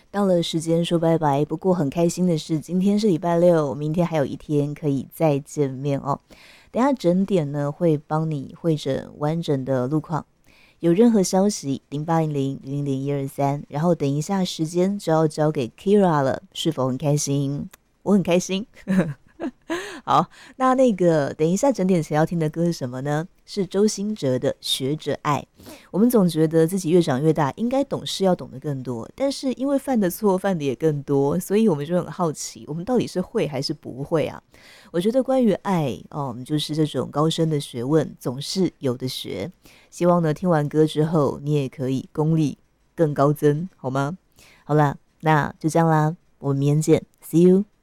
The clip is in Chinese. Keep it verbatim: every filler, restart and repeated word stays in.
到了时间说拜拜，不过很开心的是，今天是礼拜六，明天还有一天可以再见面哦。等一下整点呢会帮你会诊完整的路况，有任何消息零八零零零零一二三，然后等一下时间就要交给 Kira 了，是否很开心？我很开心。好，那那个等一下整点前要听的歌是什么呢？是周兴哲的《学着爱》。我们总觉得自己越长越大，应该懂事要懂得更多，但是因为犯的错犯的也更多，所以我们就很好奇，我们到底是会还是不会啊？我觉得关于爱，哦，就是这种高深的学问，总是有的学。希望呢，听完歌之后，你也可以功力更高增，好吗？好啦，那就这样啦，我们明天见，See you。